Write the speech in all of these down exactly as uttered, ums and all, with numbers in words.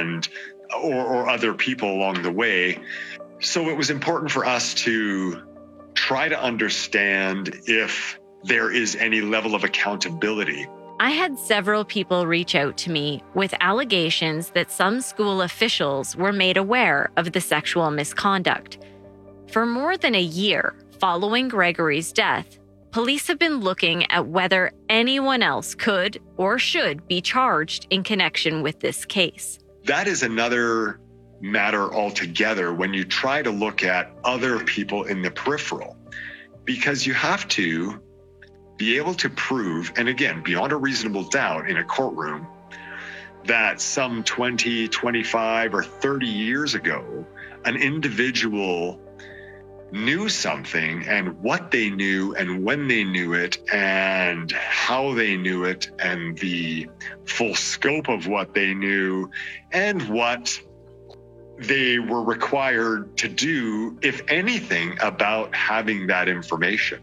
and or, or other people along the way. So it was important for us to try to understand if there is any level of accountability. I had several people reach out to me with allegations that some school officials were made aware of the sexual misconduct. For more than a year following Gregory's death, police have been looking at whether anyone else could or should be charged in connection with this case. That is another matter altogether when you try to look at other people in the peripheral, because you have to be able to prove, and again, beyond a reasonable doubt in a courtroom, that some twenty, twenty-five, or thirty years ago, an individual knew something, and what they knew and when they knew it and how they knew it and the full scope of what they knew and what they were required to do, if anything, about having that information.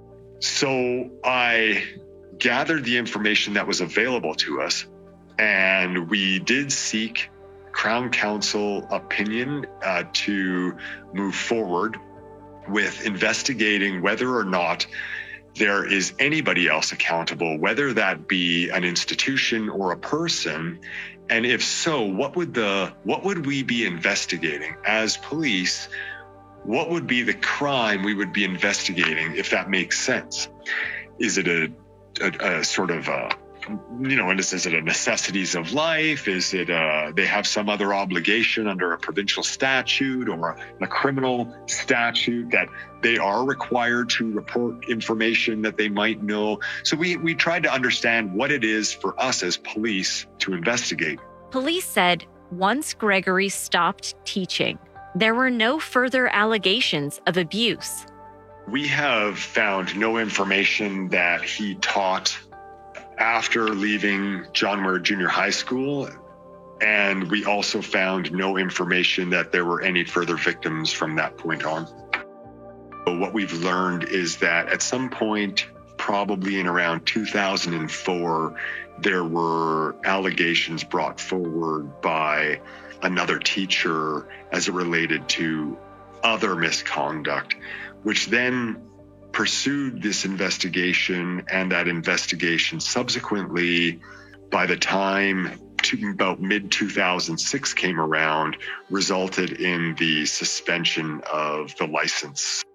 So I gathered the information that was available to us, and we did seek Crown Counsel opinion uh, to move forward with investigating whether or not there is anybody else accountable, whether that be an institution or a person. And if so, what would the what would we be investigating as police? What would be the crime we would be investigating, if that makes sense? Is it a, a, a sort of a, you know, is, is it a necessities of life? Is it a, they have some other obligation under a provincial statute or a, a criminal statute that they are required to report information that they might know? So we, we tried to understand what it is for us as police to investigate. Police said once Gregory stopped teaching, there were no further allegations of abuse. We have found no information that he taught after leaving John Muir Junior High School, and we also found no information that there were any further victims from that point on. So what we've learned is that at some point, probably in around two thousand four, there were allegations brought forward by another teacher as it related to other misconduct, which then pursued this investigation, and that investigation subsequently, by the time to about mid two thousand six came around, resulted in the suspension of the license.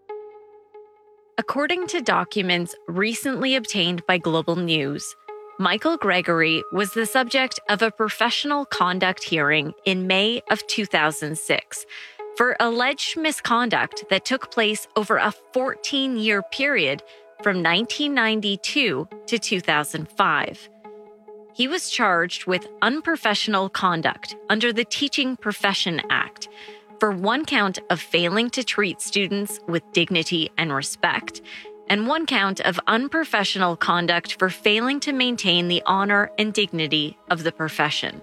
According to documents recently obtained by Global News, Michael Gregory was the subject of a professional conduct hearing in May of two thousand six for alleged misconduct that took place over a fourteen-year period from nineteen ninety-two to two thousand five. He was charged with unprofessional conduct under the Teaching Profession Act for one count of failing to treat students with dignity and respect, and one count of unprofessional conduct for failing to maintain the honor and dignity of the profession.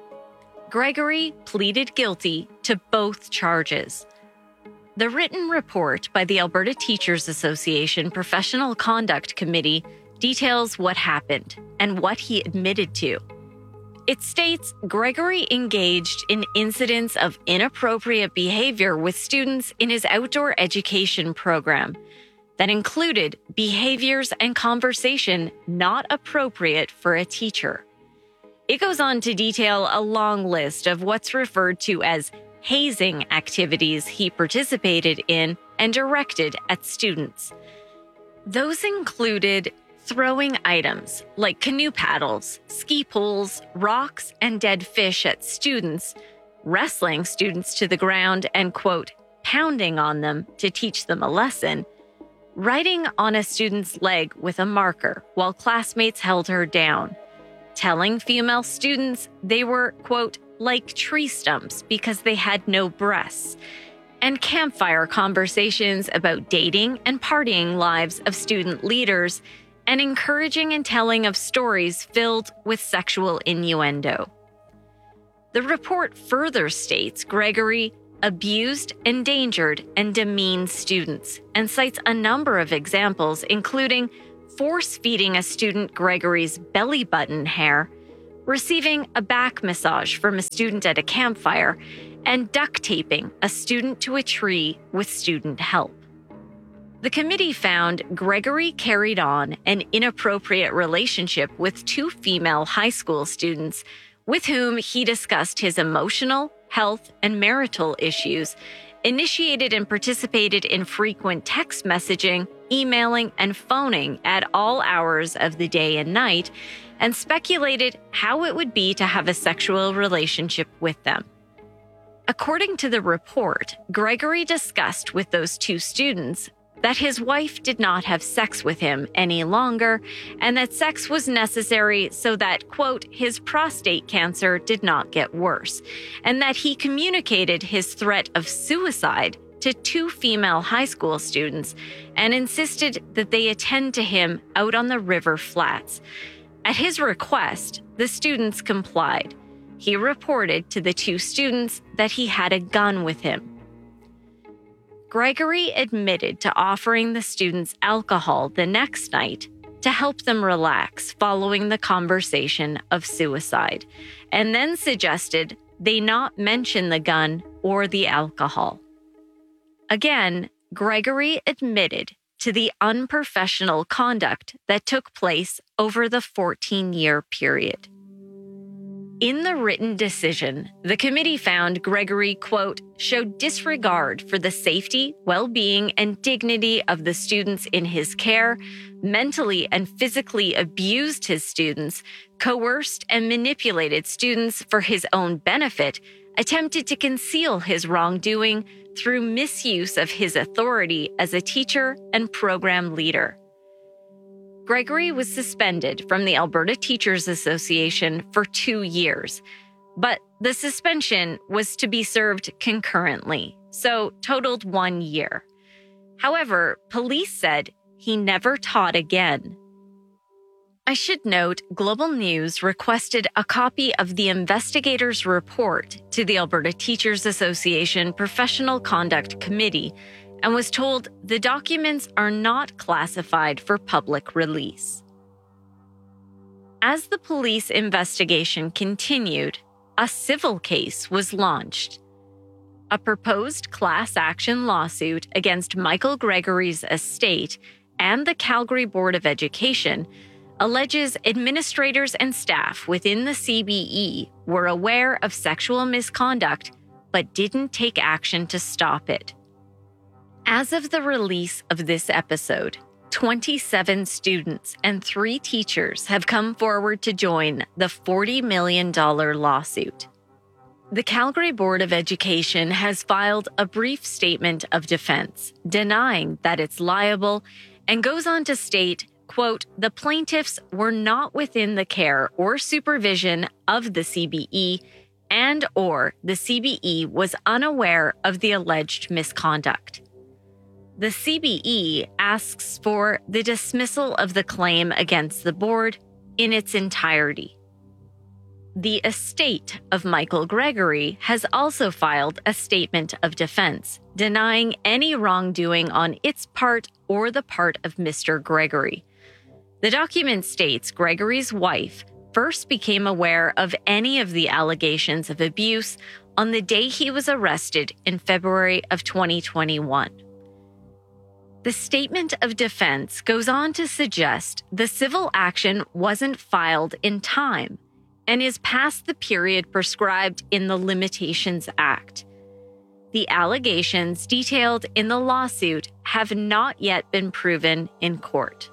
Gregory pleaded guilty to both charges. The written report by the Alberta Teachers Association Professional Conduct Committee details what happened and what he admitted to. It states Gregory engaged in incidents of inappropriate behavior with students in his outdoor education program that included behaviors and conversation not appropriate for a teacher. It goes on to detail a long list of what's referred to as hazing activities he participated in and directed at students. Those included throwing items like canoe paddles, ski poles, rocks, and dead fish at students, wrestling students to the ground and, quote, pounding on them to teach them a lesson, writing on a student's leg with a marker while classmates held her down, telling female students they were, quote, like tree stumps because they had no breasts, and campfire conversations about dating and partying lives of student leaders, and encouraging and telling of stories filled with sexual innuendo. The report further states Gregory abused, endangered, and demeaned students, and cites a number of examples, including force-feeding a student Gregory's belly button hair, receiving a back massage from a student at a campfire, and duct taping a student to a tree with student help. The committee found Gregory carried on an inappropriate relationship with two female high school students with whom he discussed his emotional, health, and marital issues, initiated and participated in frequent text messaging, emailing, and phoning at all hours of the day and night, and speculated how it would be to have a sexual relationship with them. According to the report, Gregory discussed with those two students that his wife did not have sex with him any longer, and that sex was necessary so that, quote, his prostate cancer did not get worse, and that he communicated his threat of suicide to two female high school students and insisted that they attend to him out on the river flats. At his request, the students complied. He reported to the two students that he had a gun with him. Gregory admitted to offering the students alcohol the next night to help them relax following the conversation of suicide, and then suggested they not mention the gun or the alcohol. Again, Gregory admitted to the unprofessional conduct that took place over the fourteen-year period. In the written decision, the committee found Gregory, quote, showed disregard for the safety, well-being, and dignity of the students in his care, mentally and physically abused his students, coerced and manipulated students for his own benefit, attempted to conceal his wrongdoing through misuse of his authority as a teacher and program leader. Gregory was suspended from the Alberta Teachers Association for two years, but the suspension was to be served concurrently, so totaled one year. However, police said he never taught again. I should note, Global News requested a copy of the investigator's report to the Alberta Teachers Association Professional Conduct Committee and was told the documents are not classified for public release. As the police investigation continued, a civil case was launched. A proposed class action lawsuit against Michael Gregory's estate and the Calgary Board of Education alleges administrators and staff within the C B E were aware of sexual misconduct but didn't take action to stop it. As of the release of this episode, twenty-seven students and three teachers have come forward to join the forty million dollars lawsuit. The Calgary Board of Education has filed a brief statement of defense, denying that it's liable, and goes on to state, quote, the plaintiffs were not within the care or supervision of the C B E and or the C B E was unaware of the alleged misconduct. The C B E asks for the dismissal of the claim against the board in its entirety. The estate of Michael Gregory has also filed a statement of defense, denying any wrongdoing on its part or the part of Mister Gregory. The document states Gregory's wife first became aware of any of the allegations of abuse on the day he was arrested in February of twenty twenty-one. The statement of defense goes on to suggest the civil action wasn't filed in time and is past the period prescribed in the Limitations Act. The allegations detailed in the lawsuit have not yet been proven in court.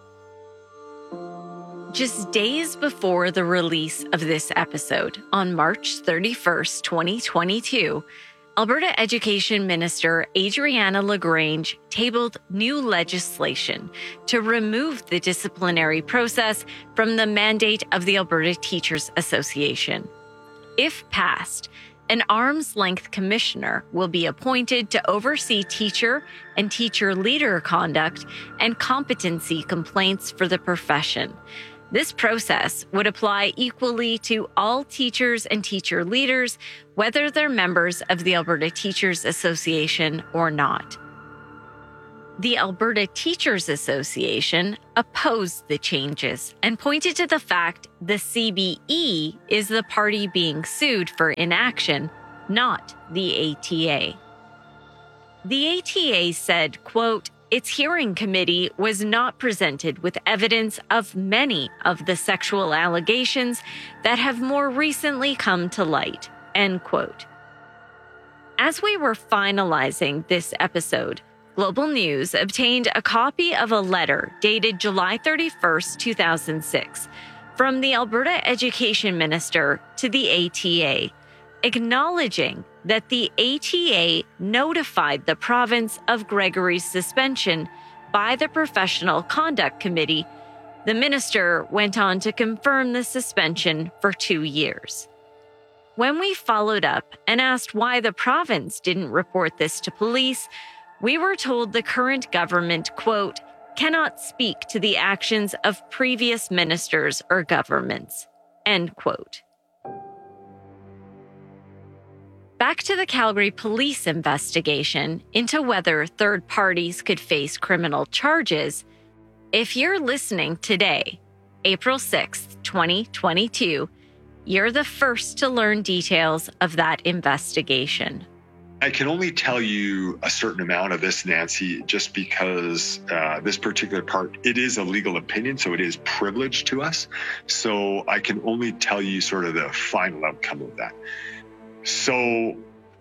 Just days before the release of this episode, on March thirty-first, twenty twenty-two, Alberta Education Minister Adriana LaGrange tabled new legislation to remove the disciplinary process from the mandate of the Alberta Teachers Association. If passed, an arm's-length commissioner will be appointed to oversee teacher and teacher leader conduct and competency complaints for the profession. This process would apply equally to all teachers and teacher leaders, whether they're members of the Alberta Teachers Association or not. The Alberta Teachers Association opposed the changes and pointed to the fact the C B E is the party being sued for inaction, not the A T A. The A T A said, quote, its hearing committee was not presented with evidence of many of the sexual allegations that have more recently come to light, end quote. As we were finalizing this episode, Global News obtained a copy of a letter dated July thirty-first, two thousand six, from the Alberta Education Minister to the A T A, acknowledging that the A T A notified the province of Gregory's suspension by the Professional Conduct Committee. The minister went on to confirm the suspension for two years. When we followed up and asked why the province didn't report this to police, we were told the current government, quote, cannot speak to the actions of previous ministers or governments, end quote. Back to the Calgary police investigation into whether third parties could face criminal charges. If you're listening today, April sixth, twenty twenty-two, you're the first to learn details of that investigation. I can only tell you a certain amount of this, Nancy, just because uh, this particular part, it is a legal opinion, so it is privileged to us. So I can only tell you sort of the final outcome of that. So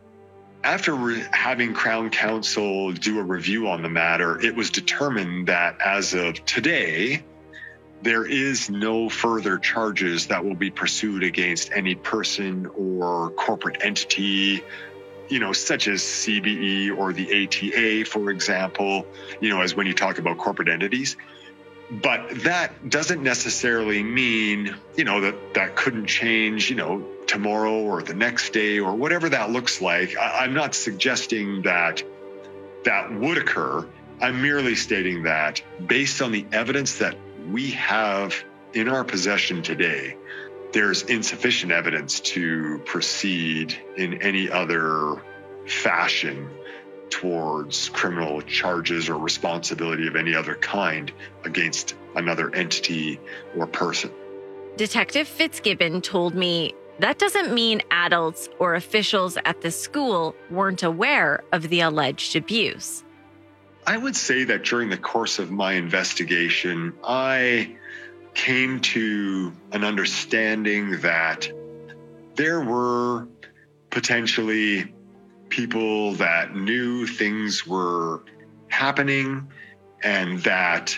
after re- having Crown Counsel do a review on the matter, it was determined that as of today, there is no further charges that will be pursued against any person or corporate entity, you know, such as C B E or the A T A, for example, you know, as when you talk about corporate entities. But that doesn't necessarily mean, you know, that that couldn't change, you know, tomorrow or the next day or whatever that looks like. I, I'm not suggesting that that would occur. I'm merely stating that based on the evidence that we have in our possession today, there's insufficient evidence to proceed in any other fashion towards criminal charges or responsibility of any other kind against another entity or person. Detective Fitzgibbon told me that doesn't mean adults or officials at the school weren't aware of the alleged abuse. I would say that during the course of my investigation, I came to an understanding that there were potentially people that knew things were happening and that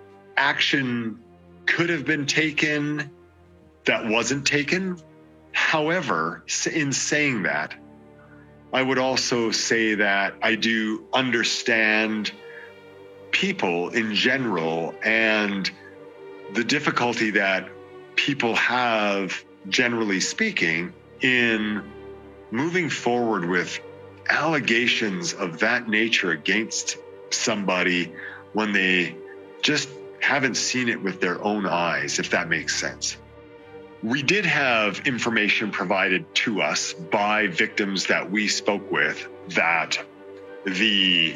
action could have been taken that wasn't taken. However, in saying that, I would also say that I do understand people in general and the difficulty that people have, generally speaking, in moving forward with allegations of that nature against somebody when they just haven't seen it with their own eyes, if that makes sense. We did have information provided to us by victims that we spoke with that the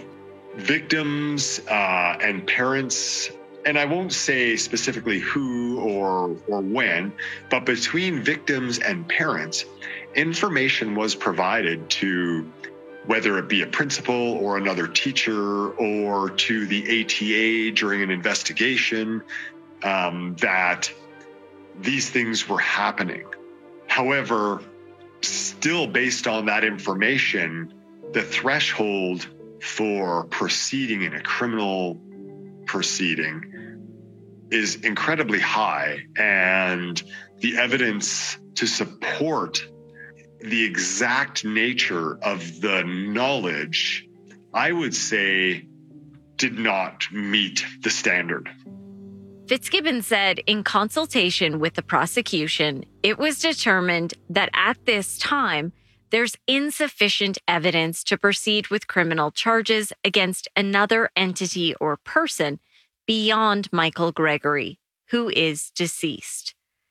victims uh, and parents, and I won't say specifically who or or when, but between victims and parents, information was provided to whether it be a principal or another teacher or to the A T A during an investigation, um, that these things were happening. However, still based on that information, the threshold for proceeding in a criminal proceeding is incredibly high, and the evidence to support the exact nature of the knowledge, I would say, did not meet the standard. Fitzgibbon said in consultation with the prosecution, it was determined that at this time, there's insufficient evidence to proceed with criminal charges against another entity or person beyond Michael Gregory, who is deceased.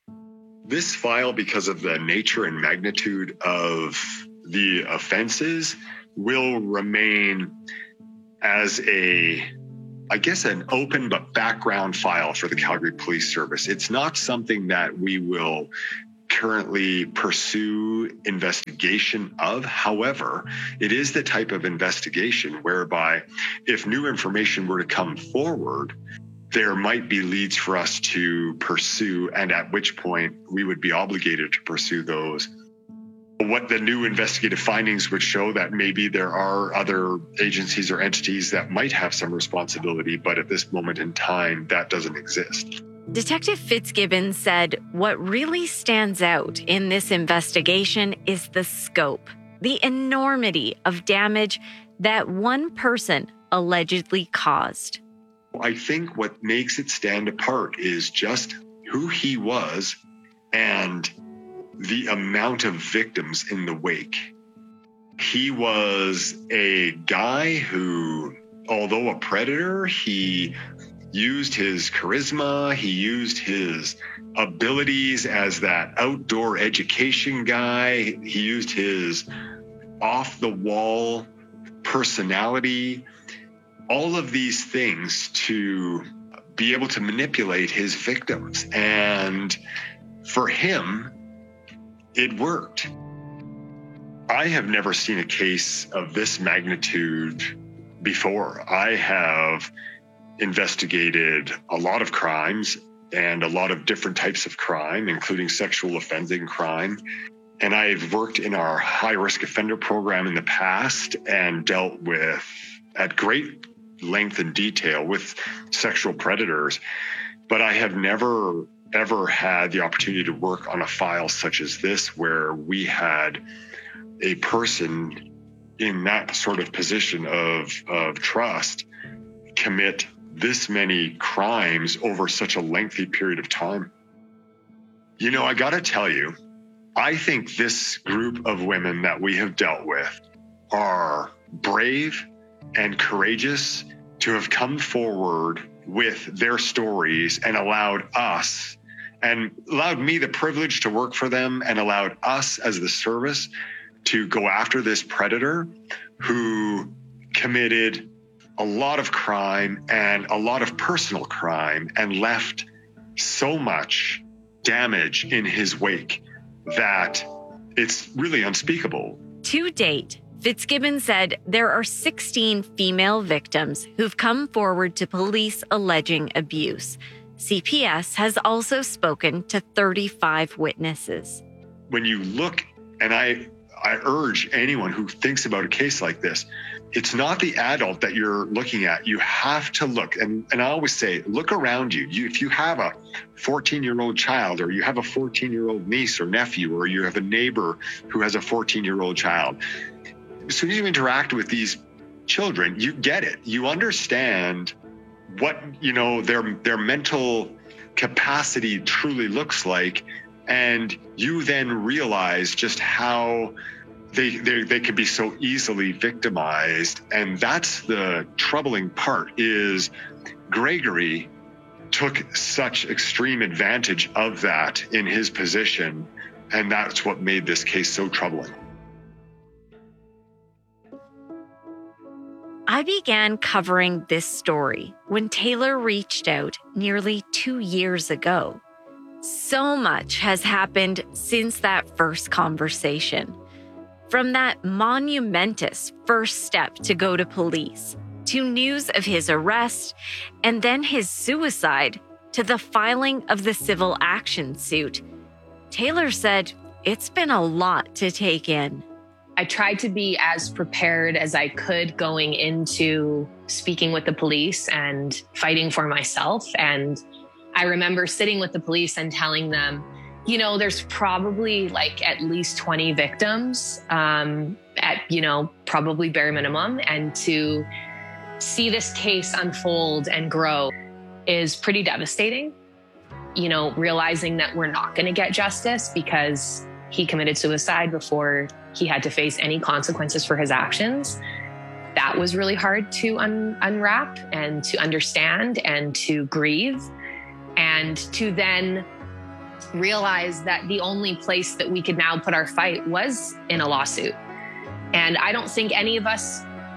This file, because of the nature and magnitude of the offenses, will remain as a, I guess, an open but background file for the Calgary Police Service. It's not something that we will currently pursue investigation of. However, it is the type of investigation whereby if new information were to come forward, there might be leads for us to pursue, and at which point we would be obligated to pursue those. What the new investigative findings would show that maybe there are other agencies or entities that might have some responsibility, but at this moment in time, that doesn't exist. Detective Fitzgibbons said what really stands out in this investigation is the scope, the enormity of damage that one person allegedly caused. I think what makes it stand apart is just who he was and the amount of victims in the wake. He was a guy who, although a predator, he used his charisma, he used his abilities as that outdoor education guy, he used his off-the-wall personality, all of these things to be able to manipulate his victims. And for him, it worked. I have never seen a case of this magnitude before. I have investigated a lot of crimes and a lot of different types of crime, including sexual offending crime. And I've worked in our high-risk offender program in the past and dealt with, at great length and detail, with sexual predators. But I have never, ever had the opportunity to work on a file such as this, where we had a person in that sort of position of, of trust commit this many crimes over such a lengthy period of time. You know, I got to tell you, I think this group of women that we have dealt with are brave and courageous to have come forward with their stories and allowed us and allowed me the privilege to work for them and allowed us as the service to go after this predator who committed a lot of crime and a lot of personal crime and left so much damage in his wake that it's really unspeakable. To date, Fitzgibbons said there are sixteen female victims who've come forward to police alleging abuse. C P S has also spoken to thirty-five witnesses. When you look, and I, I urge anyone who thinks about a case like this, it's not the adult that you're looking at. You have to look, and, and I always say, look around you. you. If you have a fourteen-year-old child, or you have a fourteen-year-old niece or nephew, or you have a neighbor who has a fourteen-year-old child, as soon as you interact with these children, you get it. You understand what, you know, their their mental capacity truly looks like, and you then realize just how They, they they could be so easily victimized. And that's the troubling part, is Gregory took such extreme advantage of that in his position. And that's what made this case so troubling. I began covering this story when Taylor reached out nearly two years ago. So much has happened since that first conversation. From that monumentous first step to go to police, to news of his arrest, and then his suicide, to the filing of the civil action suit, Taylor said it's been a lot to take in. I tried to be as prepared as I could going into speaking with the police and fighting for myself. And I remember sitting with the police and telling them, you know, there's probably like at least twenty victims um, at, you know, probably bare minimum. And to see this case unfold and grow is pretty devastating. You know, realizing that we're not going to get justice because he committed suicide before he had to face any consequences for his actions. That was really hard to un- unwrap and to understand and to grieve, and to then realize that the only place that we could now put our fight was in a lawsuit. And I don't think any of us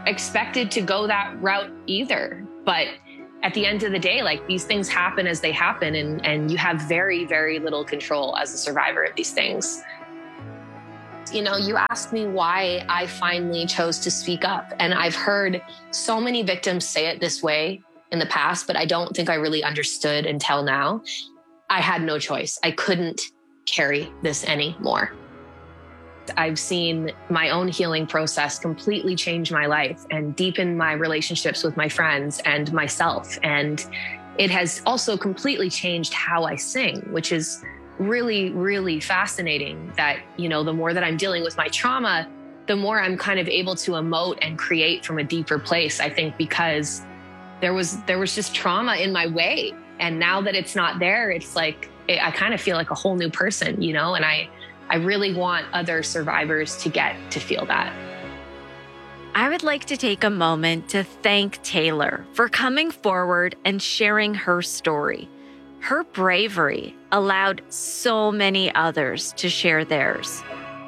expected to go that route either. But at the end of the day, like, these things happen as they happen, and, and you have very, very little control as a survivor of these things. You know, you asked me why I finally chose to speak up. And I've heard so many victims say it this way in the past, but I don't think I really understood until now. I had no choice. I couldn't carry this anymore. I've seen my own healing process completely change my life and deepen my relationships with my friends and myself. And it has also completely changed how I sing, which is really, really fascinating that, you know, the more that I'm dealing with my trauma, the more I'm kind of able to emote and create from a deeper place, I think, because there was there was just trauma in my way. And now that it's not there, it's like, it, I kind of feel like a whole new person, you know, and I, I really want other survivors to get to feel that. I would like to take a moment to thank Taylor for coming forward and sharing her story. Her bravery allowed so many others to share theirs.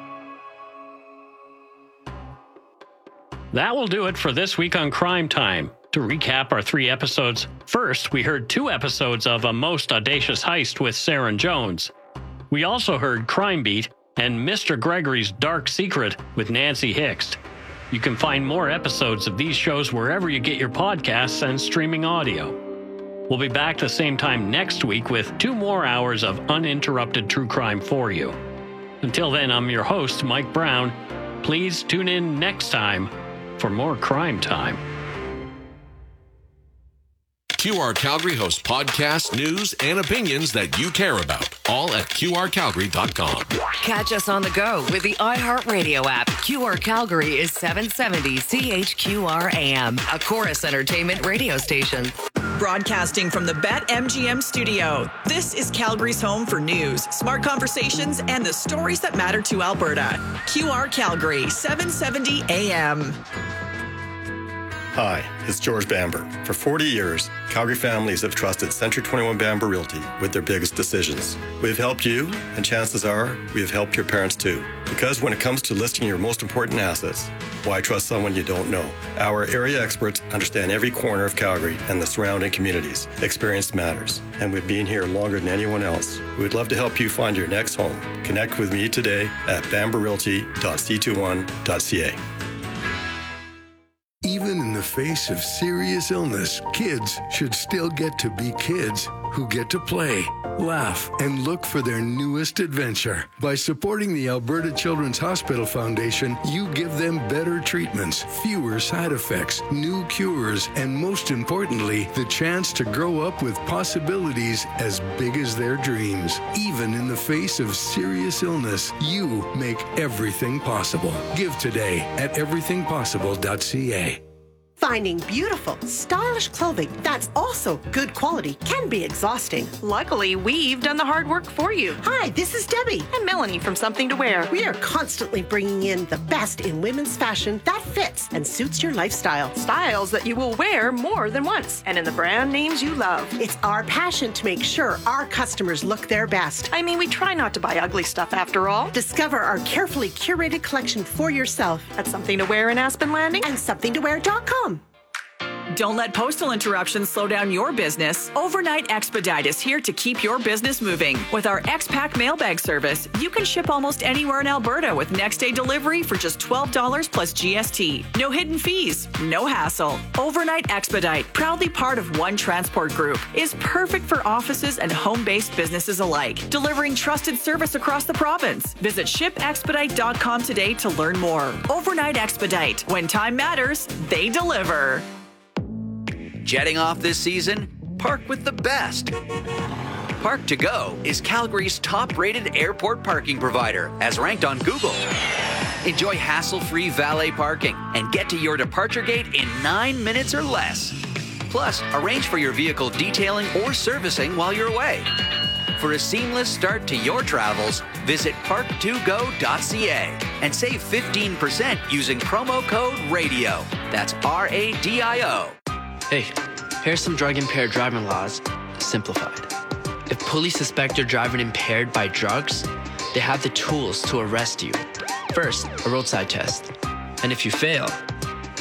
That will do it for this week on Crime Time. To recap our three episodes, first, we heard two episodes of A Most Audacious Heist with Saren Jones. We also heard Crime Beat and Mister Gregory's Dark Secret with Nancy Hixt. You can find more episodes of these shows wherever you get your podcasts and streaming audio. We'll be back the same time next week with two more hours of uninterrupted true crime for you. Until then, I'm your host, Mike Brown. Please tune in next time for more Crime Time. Q R Calgary hosts podcasts, news, and opinions that you care about, all at Q R Calgary dot com. Catch us on the go with the iHeartRadio app. Q R Calgary is seven seventy C H Q R A M, a Chorus Entertainment radio station. Broadcasting from the BetMGM studio, this is Calgary's home for news, smart conversations, and the stories that matter to Alberta. Q R Calgary, seven seventy A M. Hi, it's George Bamber. For forty years, Calgary families have trusted Century twenty-one Bamber Realty with their biggest decisions. We've helped you, and chances are we have helped your parents too. Because when it comes to listing your most important assets, why trust someone you don't know? Our area experts understand every corner of Calgary and the surrounding communities. Experience matters, and we've been here longer than anyone else. We'd love to help you find your next home. Connect with me today at bamber realty dot c twenty-one dot c a. Even in the face of serious illness, kids should still get to be kids who get to play, laugh, and look for their newest adventure. By supporting the Alberta Children's Hospital Foundation, you give them better treatments, fewer side effects, new cures, and most importantly, the chance to grow up with possibilities as big as their dreams. Even in the face of serious illness, you make everything possible. Give today at everything possible dot c a. Finding beautiful, stylish clothing that's also good quality can be exhausting. Luckily, we've done the hard work for you. Hi, this is Debbie. And Melanie from Something to Wear. We are constantly bringing in the best in women's fashion that fits and suits your lifestyle. Styles that you will wear more than once, and in the brand names you love. It's our passion to make sure our customers look their best. I mean, we try not to buy ugly stuff after all. Discover our carefully curated collection for yourself at Something to Wear in Aspen Landing and something to wear dot com. Don't let postal interruptions slow down your business. Overnight Expedite is here to keep your business moving. With our X-Pack mailbag service, you can ship almost anywhere in Alberta with next-day delivery for just twelve dollars plus G S T. No hidden fees, no hassle. Overnight Expedite, proudly part of One Transport Group, is perfect for offices and home-based businesses alike, delivering trusted service across the province. Visit ship expedite dot com today to learn more. Overnight Expedite. When time matters, they deliver. Jetting off this season? Park with the best. Park to Go is Calgary's top-rated airport parking provider, as ranked on Google. Enjoy hassle-free valet parking and get to your departure gate in nine minutes or less. Plus, arrange for your vehicle detailing or servicing while you're away. For a seamless start to your travels, visit park to go dot c a and save fifteen percent using promo code RADIO. That's R A D I O. Hey, here's some drug-impaired driving laws, simplified. If police suspect you're driving impaired by drugs, they have the tools to arrest you. First, a roadside test. And if you fail,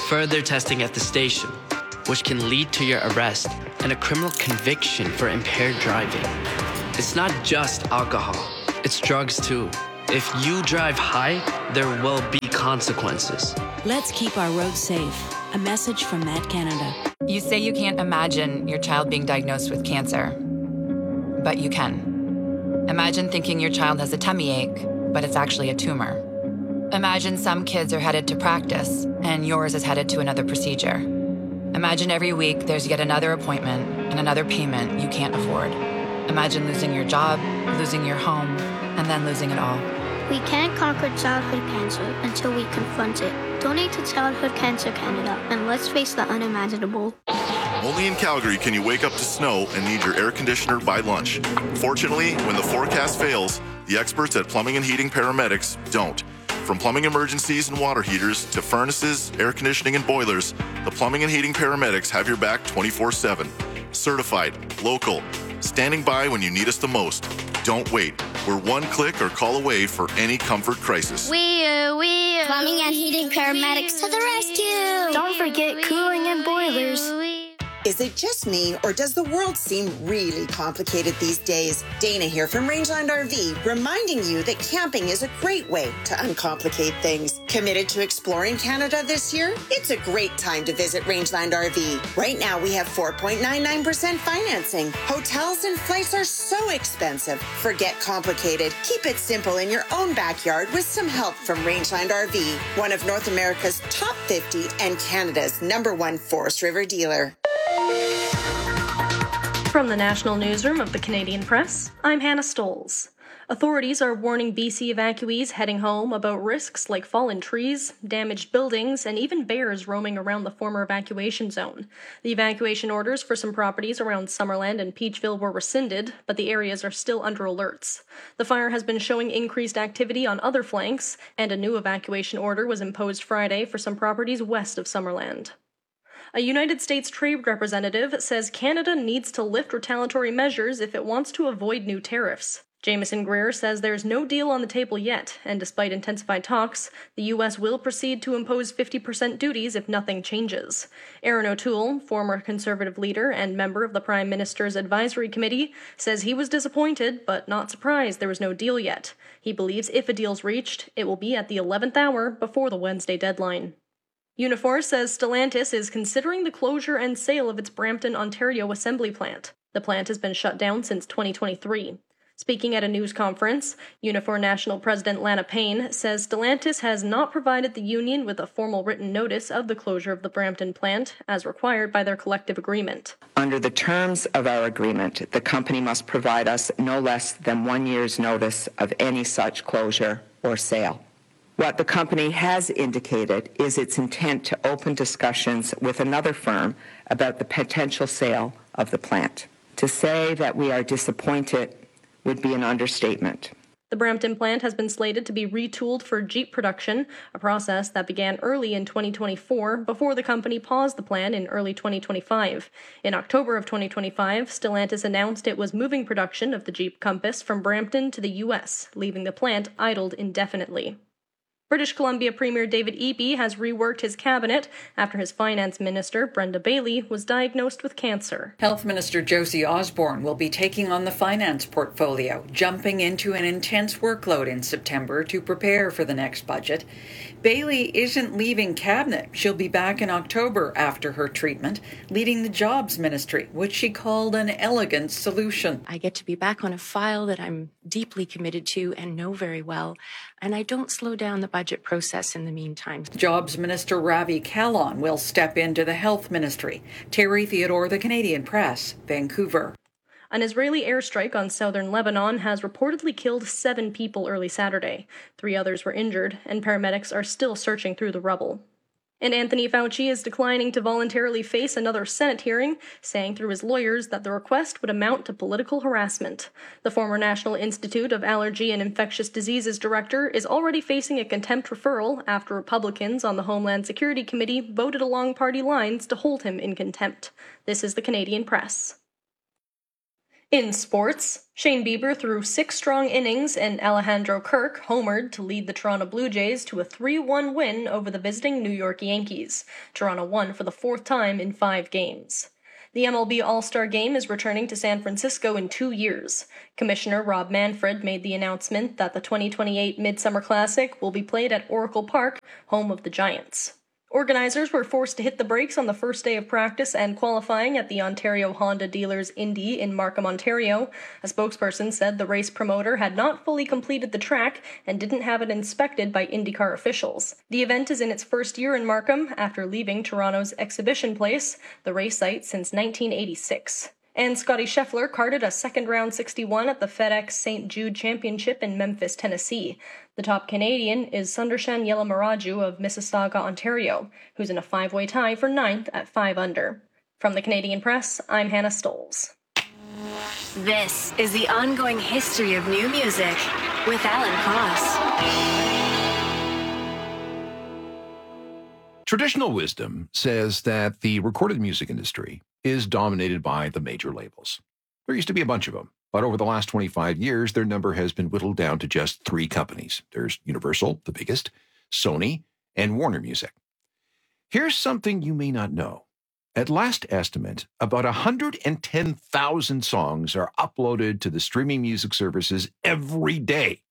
further testing at the station, which can lead to your arrest and a criminal conviction for impaired driving. It's not just alcohol, it's drugs too. If you drive high, there will be consequences. Let's keep our roads safe. A message from Mad Canada. You say you can't imagine your child being diagnosed with cancer, but you can. Imagine thinking your child has a tummy ache, but it's actually a tumor. Imagine some kids are headed to practice, and yours is headed to another procedure. Imagine every week there's yet another appointment and another payment you can't afford. Imagine losing your job, losing your home, and then losing it all. We can't conquer childhood cancer until we confront it. Donate to Childhood Cancer Canada, and let's face the unimaginable. Only in Calgary can you wake up to snow and need your air conditioner by lunch. Fortunately, when the forecast fails, the experts at Plumbing and Heating Paramedics don't. From plumbing emergencies and water heaters to furnaces, air conditioning, and boilers, the Plumbing and Heating Paramedics have your back twenty-four seven. Certified, local, standing by when you need us the most. Don't wait. We're one click or call away for any comfort crisis. We are, we are. Plumbing and Heating Paramedics to the rescue. Don't forget cooling and boilers. Is it just me, or does the world seem really complicated these days? Dana here from Rangeland R V, reminding you that camping is a great way to uncomplicate things. Committed to exploring Canada this year? It's a great time to visit Rangeland R V. Right now, we have four point nine nine percent financing. Hotels and flights are so expensive. Forget complicated. Keep it simple in your own backyard with some help from Rangeland R V, one of North America's top fifty and Canada's number one Forest River dealer. From the National Newsroom of the Canadian Press, I'm Hannah Stoles. Authorities are warning B C evacuees heading home about risks like fallen trees, damaged buildings, and even bears roaming around the former evacuation zone. The evacuation orders for some properties around Summerland and Peachville were rescinded, but the areas are still under alerts. The fire has been showing increased activity on other flanks, and a new evacuation order was imposed Friday for some properties west of Summerland. A United States Trade Representative says Canada needs to lift retaliatory measures if it wants to avoid new tariffs. Jameson Greer says there's no deal on the table yet, and despite intensified talks, the U S will proceed to impose fifty percent duties if nothing changes. Aaron O'Toole, former Conservative leader and member of the Prime Minister's Advisory Committee, says he was disappointed but not surprised there was no deal yet. He believes if a deal's reached, it will be at the eleventh hour before the Wednesday deadline. Unifor says Stellantis is considering the closure and sale of its Brampton, Ontario assembly plant. The plant has been shut down since twenty twenty-three. Speaking at a news conference, Unifor National President Lana Payne says Stellantis has not provided the union with a formal written notice of the closure of the Brampton plant, as required by their collective agreement. Under the terms of our agreement, the company must provide us no less than one year's notice of any such closure or sale. What the company has indicated is its intent to open discussions with another firm about the potential sale of the plant. To say that we are disappointed would be an understatement. The Brampton plant has been slated to be retooled for Jeep production, a process that began early in twenty twenty-four before the company paused the plan in early twenty twenty-five. In October of twenty twenty-five, Stellantis announced it was moving production of the Jeep Compass from Brampton to the U S, leaving the plant idled indefinitely. British Columbia Premier David Eby has reworked his cabinet after his finance minister, Brenda Bailey, was diagnosed with cancer. Health Minister Josie Osborne will be taking on the finance portfolio, jumping into an intense workload in September to prepare for the next budget. Bailey isn't leaving cabinet. She'll be back in October after her treatment, leading the Jobs Ministry, which she called an elegant solution. I get to be back on a file that I'm deeply committed to and know very well, and I don't slow down the budget process in the meantime. Jobs Minister Ravi Kahlon will step into the Health Ministry. Terry Theodore, The Canadian Press, Vancouver. An Israeli airstrike on southern Lebanon has reportedly killed seven people early Saturday. Three others were injured, and paramedics are still searching through the rubble. And Anthony Fauci is declining to voluntarily face another Senate hearing, saying through his lawyers that the request would amount to political harassment. The former National Institute of Allergy and Infectious Diseases director is already facing a contempt referral after Republicans on the Homeland Security Committee voted along party lines to hold him in contempt. This is the Canadian Press. In sports, Shane Bieber threw six strong innings and Alejandro Kirk homered to lead the Toronto Blue Jays to a three one win over the visiting New York Yankees. Toronto won for the fourth time in five games. The M L B All-Star Game is returning to San Francisco in two years. Commissioner Rob Manfred made the announcement that the twenty twenty-eight Midsummer Classic will be played at Oracle Park, home of the Giants. Organizers were forced to hit the brakes on the first day of practice and qualifying at the Ontario Honda Dealers Indy in Markham, Ontario. A spokesperson said the race promoter had not fully completed the track and didn't have it inspected by IndyCar officials. The event is in its first year in Markham after leaving Toronto's Exhibition Place, the race site since nineteen eighty-six. And Scotty Scheffler carded a second-round sixty-one at the FedEx Saint Jude Championship in Memphis, Tennessee. The top Canadian is Sundarshan Yelamaraju of Mississauga, Ontario, who's in a five-way tie for ninth at five under. From the Canadian Press, I'm Hannah Stolz. This is the ongoing history of new music with Alan Cross. Traditional wisdom says that the recorded music industry is dominated by the major labels. There used to be a bunch of them, but over the last twenty-five years, their number has been whittled down to just three companies. There's Universal, the biggest, Sony, and Warner Music. Here's something you may not know. At last estimate, about one hundred ten thousand songs are uploaded to the streaming music services every day.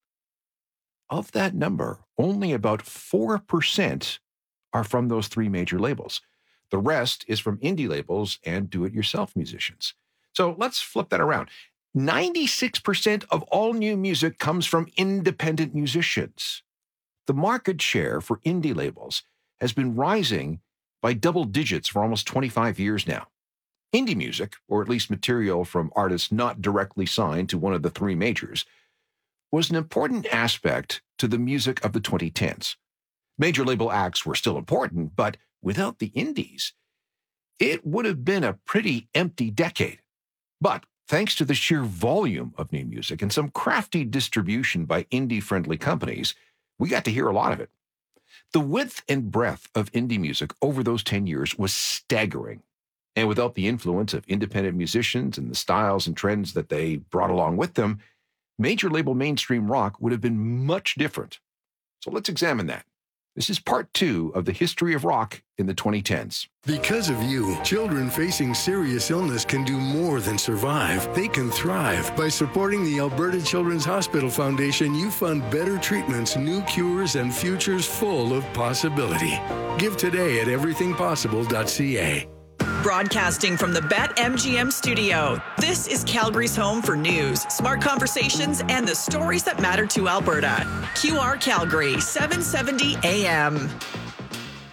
Of that number, only about four percent are from those three major labels. The rest is from indie labels and do-it-yourself musicians. So let's flip that around. ninety-six percent of all new music comes from independent musicians. The market share for indie labels has been rising by double digits for almost twenty-five years now. Indie music, or at least material from artists not directly signed to one of the three majors, was an important aspect to the music of the twenty tens. Major label acts were still important, but without the indies, it would have been a pretty empty decade. But thanks to the sheer volume of new music and some crafty distribution by indie-friendly companies, we got to hear a lot of it. The width and breadth of indie music over those ten years was staggering. And without the influence of independent musicians and the styles and trends that they brought along with them, major label mainstream rock would have been much different. So let's examine that. This is part two of the history of rock in the twenty tens. Because of you, children facing serious illness can do more than survive. They can thrive. By supporting the Alberta Children's Hospital Foundation, you fund better treatments, new cures, and futures full of possibility. Give today at everything possible dot c a. Broadcasting from the BetMGM studio, this is Calgary's home for news, smart conversations, and the stories that matter to Alberta. Q R Calgary, seven seventy A M.